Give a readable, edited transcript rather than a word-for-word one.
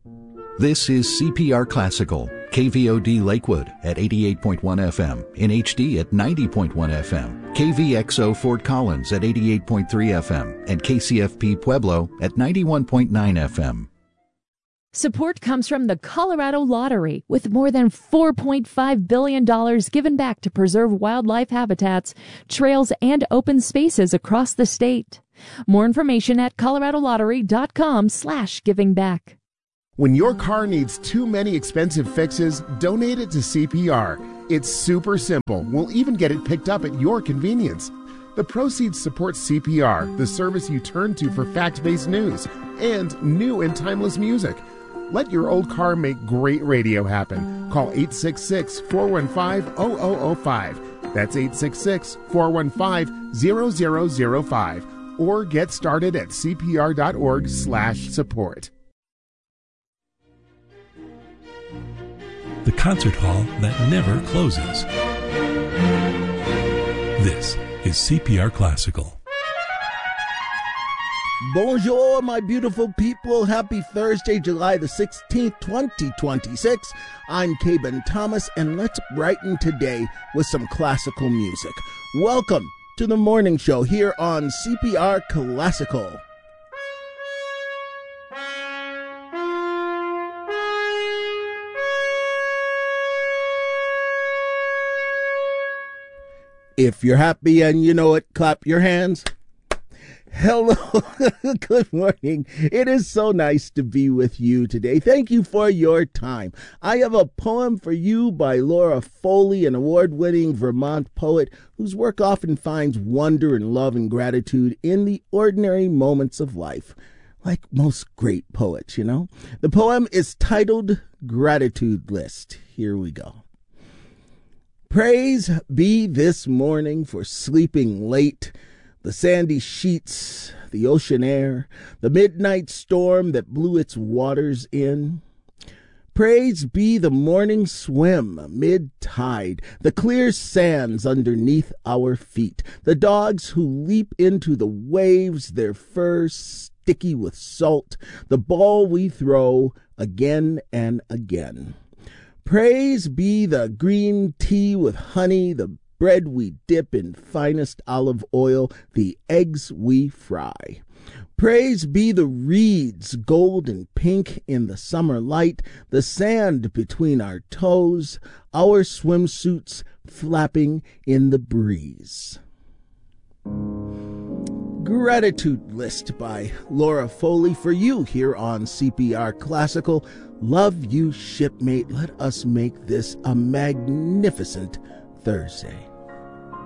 This is CPR Classical, KVOD Lakewood at 88.1 FM, in HD at 90.1 FM, KVXO Fort Collins at 88.3 FM, and KCFP Pueblo at 91.9 FM. Support comes from the Colorado Lottery, with more than $4.5 billion given back to preserve wildlife habitats, trails, and open spaces across the state. More information at coloradolottery.com/givingback. When your car needs too many expensive fixes, donate it to CPR. It's super simple. We'll even get it picked up at your convenience. The proceeds support CPR, the service you turn to for fact-based news and new and timeless music. Let your old car make great radio happen. Call 866-415-0005. That's 866-415-0005. Or get started at cpr.org/support. The concert hall that never closes. This is CPR Classical. Bonjour, my beautiful people. Happy Thursday, July the 16th, 2026. I'm Caben Thomas, and let's brighten today with some classical music. Welcome to the morning show here on CPR Classical. If you're happy and you know it, clap your hands. Hello, good morning. It is so nice to be with you today. Thank you for your time. I have a poem for you by Laura Foley, an award-winning Vermont poet whose work often finds wonder and love and gratitude in the ordinary moments of life, like most great poets, you know. The poem is titled Gratitude List. Here we go. Praise be this morning for sleeping late, the sandy sheets, the ocean air, the midnight storm that blew its waters in. Praise be the morning swim mid-tide, the clear sands underneath our feet, the dogs who leap into the waves, their fur sticky with salt, the ball we throw again and again. Praise be the green tea with honey, the bread we dip in finest olive oil, the eggs we fry. Praise be the reeds, gold and pink in the summer light, the sand between our toes, our swimsuits flapping in the breeze. Gratitude List by Laura Foley for you here on CPR Classical. Love you, shipmate. Let us make this a magnificent Thursday.